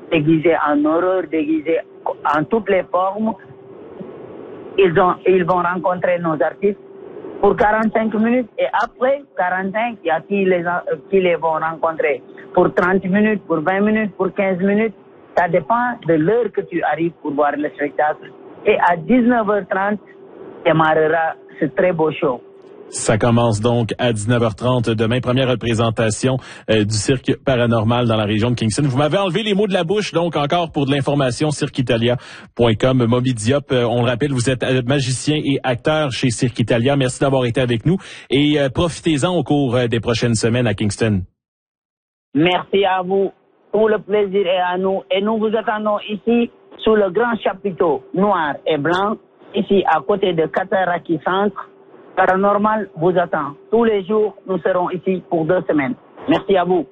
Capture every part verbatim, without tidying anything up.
déguisés en horreur, déguisés en toutes les formes. Ils, ont, ils vont rencontrer nos artistes pour quarante-cinq minutes et après quarante-cinq, il y a qui les, qui les vont rencontrer pour trente minutes, pour vingt minutes, pour quinze minutes. Ça dépend de l'heure que tu arrives pour voir le spectacle. Et à dix-neuf heures trente, démarrera ce très beau show. Ça commence donc à dix-neuf heures trente demain, première représentation euh, du cirque paranormal dans la région de Kingston. Vous m'avez enlevé les mots de la bouche, donc encore pour de l'information, cirque italia point com. Moby Diop, euh, on le rappelle, vous êtes magicien et acteur chez Cirque Italia. Merci d'avoir été avec nous et euh, profitez-en au cours euh, des prochaines semaines à Kingston. Merci à vous. Tout le plaisir est à nous et nous vous attendons ici sous le grand chapiteau noir et blanc, ici à côté de Cataraqui Centre. Paranormal vous attend. Tous les jours, nous serons ici pour deux semaines. Merci à vous.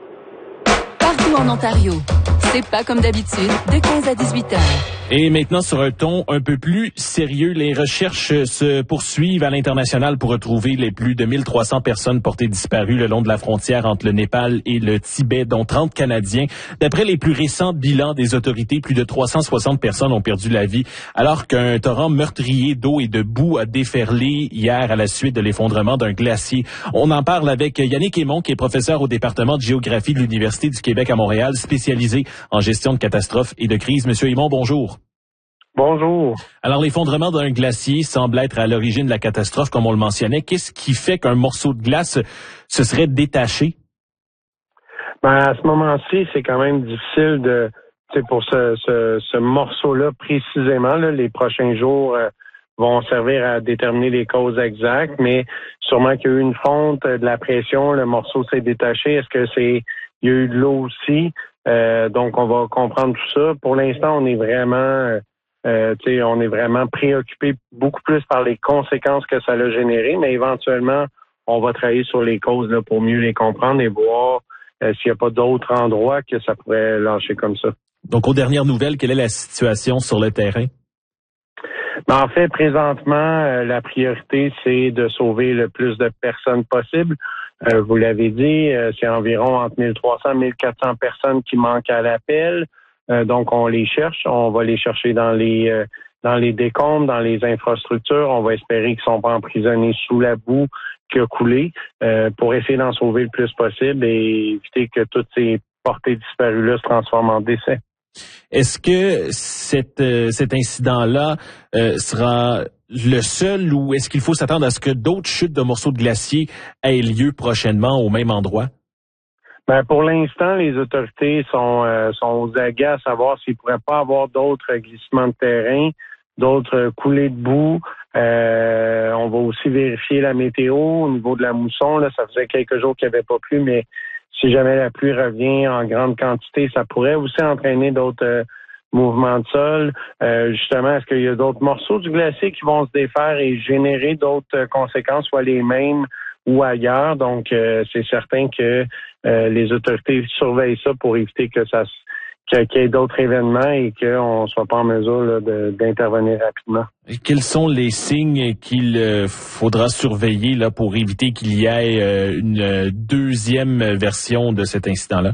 Partout en Ontario, c'est pas comme d'habitude, de quinze à dix-huit heures. Et maintenant, sur un ton un peu plus sérieux, les recherches se poursuivent à l'international pour retrouver les plus de mille trois cents personnes portées disparues le long de la frontière entre le Népal et le Tibet, dont trente Canadiens. D'après les plus récents bilans des autorités, plus de trois cent soixante personnes ont perdu la vie, alors qu'un torrent meurtrier d'eau et de boue a déferlé hier à la suite de l'effondrement d'un glacier. On en parle avec Yannick Aymon, qui est professeur au département de géographie de l'Université du Québec à Montréal, spécialisé en gestion de catastrophes et de crises. Monsieur Aymon, bonjour. Bonjour. Alors, l'effondrement d'un glacier semble être à l'origine de la catastrophe, comme on le mentionnait. Qu'est-ce qui fait qu'un morceau de glace se serait détaché? Ben, à ce moment-ci, c'est quand même difficile de, tu sais, pour ce, ce, ce morceau-là précisément, là, les prochains jours euh, vont servir à déterminer les causes exactes, mais sûrement qu'il y a eu une fonte, euh, de la pression, le morceau s'est détaché. Est-ce que c'est, il y a eu de l'eau aussi? Euh, donc, on va comprendre tout ça. Pour l'instant, on est vraiment... Euh, on est vraiment préoccupé beaucoup plus par les conséquences que ça a généré, mais éventuellement, on va travailler sur les causes là, pour mieux les comprendre et voir euh, s'il n'y a pas d'autres endroits que ça pourrait lâcher comme ça. Donc, aux dernières nouvelles, quelle est la situation sur le terrain? Ben, en fait, présentement, euh, la priorité, c'est de sauver le plus de personnes possible. Euh, vous l'avez dit, euh, c'est environ entre mille trois cents et mille quatre cents personnes qui manquent à l'appel. Euh, donc, on les cherche. On va les chercher dans les euh, dans les décombres, dans les infrastructures. On va espérer qu'ils ne sont pas emprisonnés sous la boue qui a coulé euh, pour essayer d'en sauver le plus possible et éviter que toutes ces portées disparues-là se transforment en décès. Est-ce que cet, euh, cet incident-là euh, sera le seul ou est-ce qu'il faut s'attendre à ce que d'autres chutes de morceaux de glacier aient lieu prochainement au même endroit? Ben pour l'instant, les autorités sont euh, sont aux aguets à savoir s'il ne pourrait pas avoir d'autres glissements de terrain, d'autres coulées de boue. Euh, on va aussi vérifier la météo au niveau de la mousson. Là, ça faisait quelques jours qu'il n'y avait pas plu, mais si jamais la pluie revient en grande quantité, ça pourrait aussi entraîner d'autres euh, mouvements de sol. Euh, justement, est-ce qu'il y a d'autres morceaux du glacier qui vont se défaire et générer d'autres euh, conséquences, soit les mêmes ou ailleurs? Donc, euh, c'est certain que euh, les autorités surveillent ça pour éviter que ça qu'il y ait d'autres événements et qu'on ne soit pas en mesure là, de, d'intervenir rapidement. Et quels sont les signes qu'il euh, faudra surveiller là pour éviter qu'il y ait euh, une deuxième version de cet incident-là?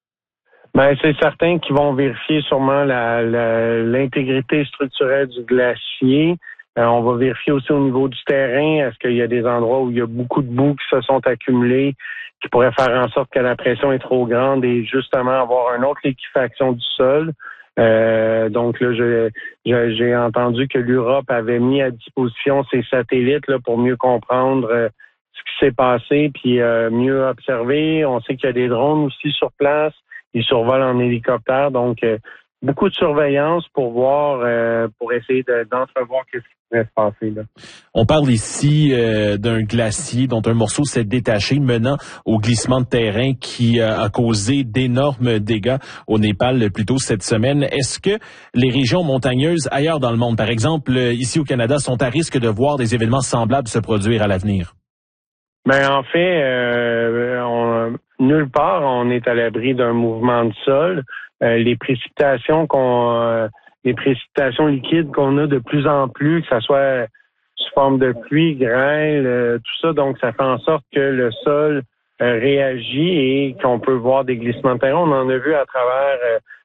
Ben, c'est certain qu'ils vont vérifier sûrement la, la, l'intégrité structurelle du glacier. Euh, on va vérifier aussi au niveau du terrain, est-ce qu'il y a des endroits où il y a beaucoup de boue qui se sont accumulées, qui pourraient faire en sorte que la pression est trop grande et justement avoir une autre liquéfaction du sol. Euh, donc là, je, je, j'ai entendu que l'Europe avait mis à disposition ses satellites là, pour mieux comprendre euh, ce qui s'est passé, puis euh, mieux observer. On sait qu'il y a des drones aussi sur place, ils survolent en hélicoptère, donc euh, beaucoup de surveillance pour voir, euh, pour essayer de, d'entrevoir ce qui pourrait se passer là. On parle ici euh, d'un glacier dont un morceau s'est détaché, menant au glissement de terrain qui euh, a causé d'énormes dégâts au Népal plus tôt cette semaine. Est-ce que les régions montagneuses ailleurs dans le monde, par exemple ici au Canada, sont à risque de voir des événements semblables se produire à l'avenir? Ben en fait, euh, on, nulle part on est à l'abri d'un mouvement de sol. Euh, les précipitations qu'on, euh, les précipitations liquides qu'on a de plus en plus, que ça soit sous forme de pluie, grêle, euh, tout ça, donc ça fait en sorte que le sol euh, réagit et qu'on peut voir des glissements de terrain. On en a vu à travers euh,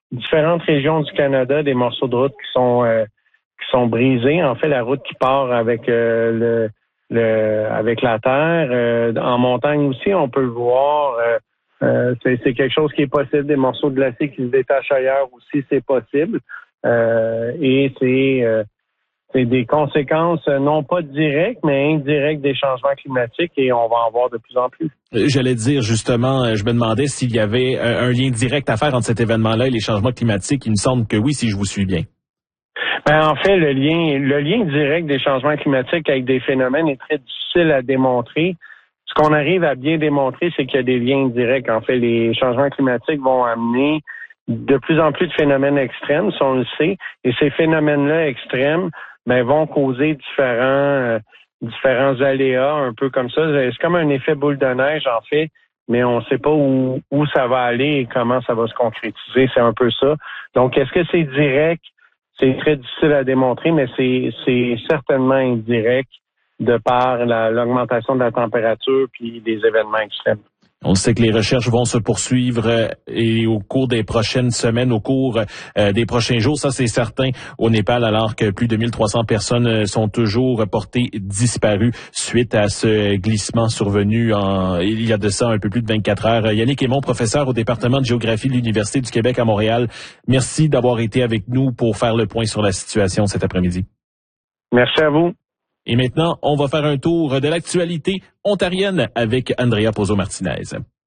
différentes régions du Canada, des morceaux de route qui sont euh, qui sont brisés. En fait, la route qui part avec euh, le, le avec la terre, euh, en montagne aussi, on peut le voir. Euh, euh, c'est, c'est quelque chose qui est possible. Des morceaux de glacier qui se détachent ailleurs aussi, c'est possible. Euh, et c'est euh, c'est des conséquences non pas directes, mais indirectes des changements climatiques, et on va en voir de plus en plus. J'allais dire justement, je me demandais s'il y avait un, un lien direct à faire entre cet événement-là et les changements climatiques. Il me semble que oui, si je vous suis bien. Ben, en fait, le lien, le lien direct des changements climatiques avec des phénomènes est très difficile à démontrer. Ce qu'on arrive à bien démontrer, c'est qu'il y a des liens directs. En fait, les changements climatiques vont amener de plus en plus de phénomènes extrêmes, si on le sait, et ces phénomènes-là extrêmes, ben, vont causer différents, euh, différents aléas, un peu comme ça. C'est comme un effet boule de neige, en fait, mais on ne sait pas où, où ça va aller et comment ça va se concrétiser. C'est un peu ça. Donc, est-ce que c'est direct? C'est très difficile à démontrer, mais c'est, c'est certainement indirect de par la, l'augmentation de la température puis des événements extrêmes. On sait que les recherches vont se poursuivre et au cours des prochaines semaines, au cours euh, des prochains jours, ça c'est certain, au Népal, alors que plus de mille trois cents personnes sont toujours portées disparues suite à ce glissement survenu en, il y a de ça un peu plus de vingt-quatre heures. Yannick Aymon, professeur au département de géographie de l'Université du Québec à Montréal, merci d'avoir été avec nous pour faire le point sur la situation cet après-midi. Merci à vous. Et maintenant, on va faire un tour de l'actualité ontarienne avec Andrea Pozzo-Martinez.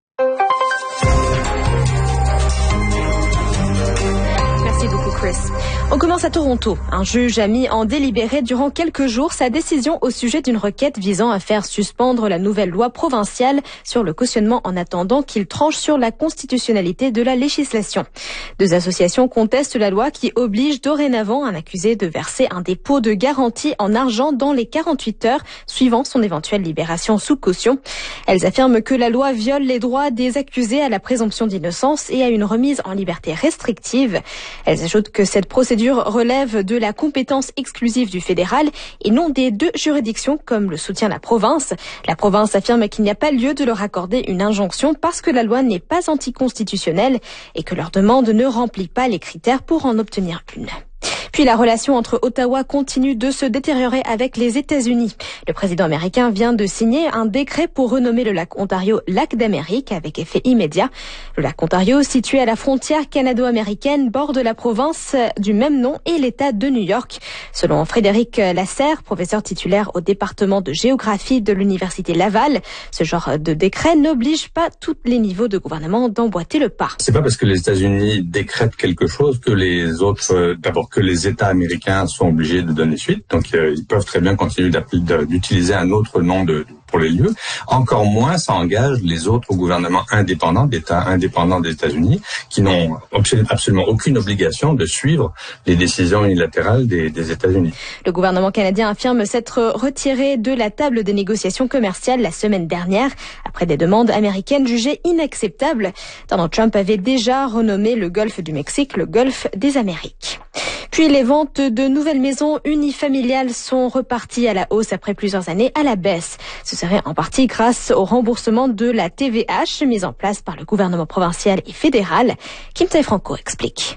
Merci beaucoup, Chris. On commence à Toronto. Un juge a mis en délibéré durant quelques jours sa décision au sujet d'une requête visant à faire suspendre la nouvelle loi provinciale sur le cautionnement en attendant qu'il tranche sur la constitutionnalité de la législation. Deux associations contestent la loi qui oblige dorénavant un accusé de verser un dépôt de garantie en argent dans les quarante-huit heures suivant son éventuelle libération sous caution. Elles affirment que la loi viole les droits des accusés à la présomption d'innocence et à une remise en liberté restrictive. Elles ajoutent que cette procédure relève de la compétence exclusive du fédéral et non des deux juridictions comme le soutient la province. La province affirme qu'il n'y a pas lieu de leur accorder une injonction parce que la loi n'est pas anticonstitutionnelle et que leur demande ne remplit pas les critères pour en obtenir une. Puis la relation entre Ottawa continue de se détériorer avec les États-Unis. Le président américain vient de signer un décret pour renommer le lac Ontario lac d'Amérique avec effet immédiat. Le lac Ontario, situé à la frontière canado-américaine, borde la province du même nom et l'État de New York. Selon Frédéric Lasserre, professeur titulaire au département de géographie de l'Université Laval, ce genre de décret n'oblige pas tous les niveaux de gouvernement d'emboîter le pas. C'est pas parce que les États-Unis décrètent quelque chose que les autres, euh, d'abord que les États américains sont obligés de donner suite. Donc, euh, ils peuvent très bien continuer d'utiliser un autre nom de, pour les lieux. Encore moins, ça engage les autres gouvernements indépendants, d'États indépendants des États-Unis, qui n'ont absolument aucune obligation de suivre les décisions unilatérales des, des États-Unis. Le gouvernement canadien affirme s'être retiré de la table des négociations commerciales la semaine dernière, après des demandes américaines jugées inacceptables. Donald Trump avait déjà renommé le golfe du Mexique le golfe des Amériques. Puis les ventes de nouvelles maisons unifamiliales sont reparties à la hausse après plusieurs années à la baisse. Ce serait en partie grâce au remboursement de la T V H mis en place par le gouvernement provincial et fédéral. Kim Tae-Franco explique.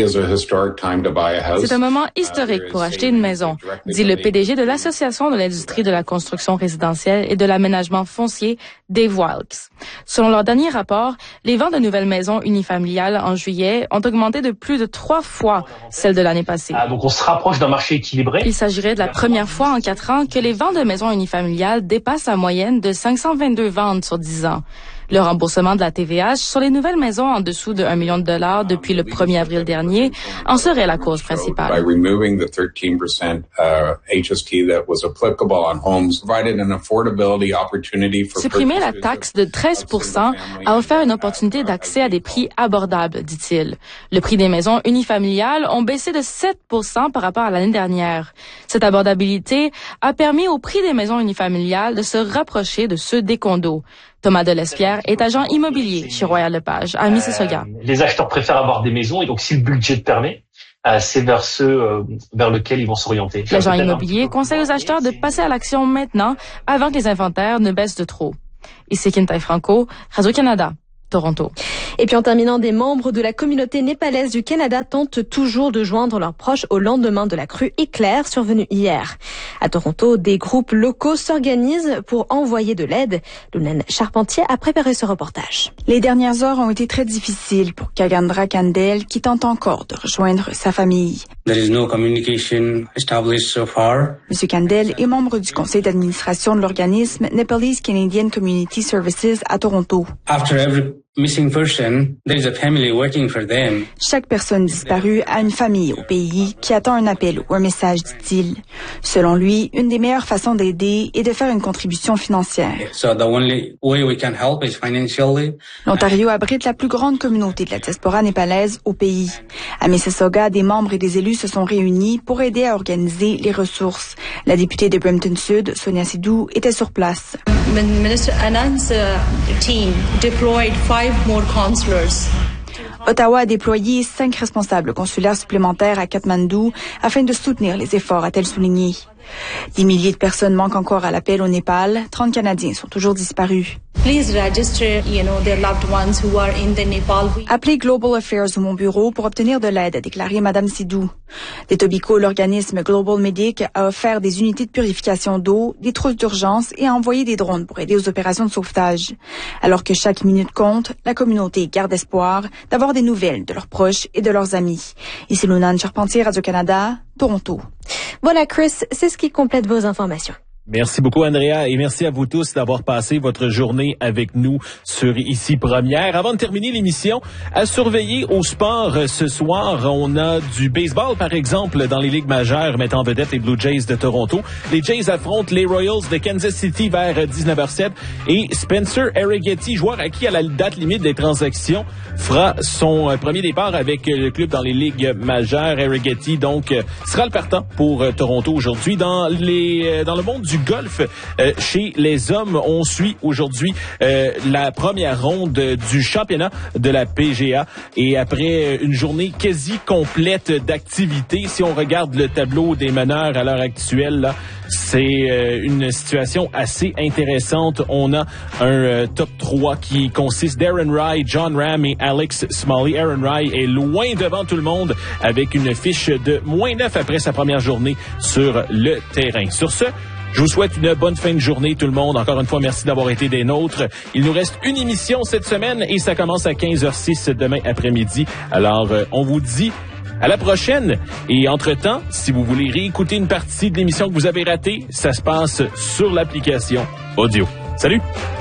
C'est un moment historique pour acheter une maison, dit le P D G de l'Association de l'industrie de la construction résidentielle et de l'aménagement foncier, Dave Wilkes. Selon leur dernier rapport, les ventes de nouvelles maisons unifamiliales en juillet ont augmenté de plus de trois fois celles de l'année passée. Ah, donc on se rapproche d'un marché équilibré. Il s'agirait de la première fois en quatre ans que les ventes de maisons unifamiliales dépassent la moyenne de cinq cent vingt-deux ventes sur dix ans. Le remboursement de la T V H sur les nouvelles maisons en dessous de un million de dollars depuis le premier avril dernier en serait la cause principale. Supprimer la taxe de treize pour cent a offert une opportunité d'accès à des prix abordables, dit-il. Le prix des maisons unifamiliales ont baissé de sept pour cent par rapport à l'année dernière. Cette abordabilité a permis au prix des maisons unifamiliales de se rapprocher de ceux des condos. Thomas Delespierre est agent immobilier chez Royal Lepage à Mississauga. Euh, les acheteurs préfèrent avoir des maisons et donc si le budget le permet, euh, c'est vers ceux euh, vers lequel ils vont s'orienter. L'agent immobilier conseille aux acheteurs de passer à l'action maintenant avant que les inventaires ne baissent de trop. Ici Kim Tae-Franco, Radio-Canada. Toronto. Et puis en terminant, des membres de la communauté népalaise du Canada tentent toujours de joindre leurs proches au lendemain de la crue éclair survenue hier. À Toronto, des groupes locaux s'organisent pour envoyer de l'aide. Lunane Charpentier a préparé ce reportage. Les dernières heures ont été très difficiles pour Kagandra Kandel qui tente encore de rejoindre sa famille. There is no communication established so far. Monsieur Kandel est membre du conseil d'administration de l'organisme Nepalese Canadian Community Services à Toronto. After every missing person, there is a family waiting for them. Chaque personne disparue a une famille au pays qui attend un appel ou un message, dit-il. Selon lui, une des meilleures façons d'aider est de faire une contribution financière. So the only way we can help is financially. L'Ontario abrite la plus grande communauté de la diaspora népalaise au pays. À Mississauga, des membres et des élus se sont réunis pour aider à organiser les ressources. La députée de Brampton Sud, Sonia Sidhu, était sur place. Minister Anand's uh, team deployed five more consulars. Ottawa a déployé cinq responsables consulaires supplémentaires à Katmandou afin de soutenir les efforts, a-t-elle souligné. Des milliers de personnes manquent encore à l'appel au Népal. trente Canadiens sont toujours disparus. Please register, you know, their loved ones who are in the Nepal. Appelez Global Affairs ou mon bureau pour obtenir de l'aide, a déclaré Madame Sidhu. D'Etobicoke, l'organisme Global Medic a offert des unités de purification d'eau, des trousses d'urgence et a envoyé des drones pour aider aux opérations de sauvetage. Alors que chaque minute compte, la communauté garde espoir d'avoir des nouvelles de leurs proches et de leurs amis. Ici Lunane Charpentier, Radio-Canada, Toronto. Voilà Chris, c'est ce qui complète vos informations. Merci beaucoup, Andrea, et merci à vous tous d'avoir passé votre journée avec nous sur Ici Première. Avant de terminer l'émission, à surveiller au sport ce soir, on a du baseball, par exemple, dans les ligues majeures, mettant en vedette les Blue Jays de Toronto. Les Jays affrontent les Royals de Kansas City vers dix-neuf heures zéro sept et Spencer Arrighetti, joueur acquis à la date limite des transactions, fera son premier départ avec le club dans les ligues majeures. Arrighetti, donc, sera le partant pour Toronto aujourd'hui. Dans les, dans le monde du golf, euh, chez les hommes, on suit aujourd'hui euh, la première ronde du championnat de la P G A et après une journée quasi complète d'activité, si on regarde le tableau des meneurs à l'heure actuelle, là, c'est euh, une situation assez intéressante. On a un euh, top trois qui consiste d'Aaron Rai, John Ram et Alex Smalley. Aaron Rai est loin devant tout le monde avec une fiche de moins neuf après sa première journée sur le terrain. Sur ce, je vous souhaite une bonne fin de journée, tout le monde. Encore une fois, merci d'avoir été des nôtres. Il nous reste une émission cette semaine et ça commence à quinze heures six demain après-midi. Alors, euh, on vous dit à la prochaine. Et entre-temps, si vous voulez réécouter une partie de l'émission que vous avez ratée, ça se passe sur l'application Audio. Salut!